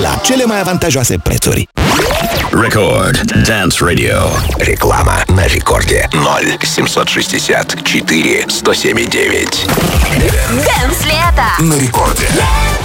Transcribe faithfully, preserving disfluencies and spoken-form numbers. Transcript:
la cele mai avantajoase prețuri. Record Dance Radio. Реклама на рекорде. ноль семьсот шестьдесят четыре сто семь девять. Дэнс лето На рекорде.